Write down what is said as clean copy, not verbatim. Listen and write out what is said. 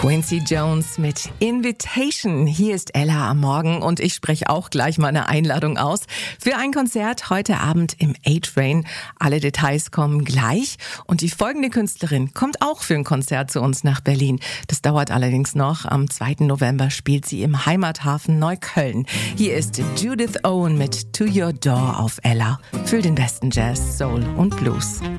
Quincy Jones mit Invitation. Hier ist Ella am Morgen und ich spreche auch gleich mal eine Einladung aus für ein Konzert heute Abend im A-Train. Alle Details kommen gleich und die folgende Künstlerin kommt auch für ein Konzert zu uns nach Berlin. Das dauert allerdings noch. Am 2. November spielt sie im Heimathafen Neukölln. Hier ist Judith Owen mit To Your Door auf Ella für den besten Jazz, Soul und Blues.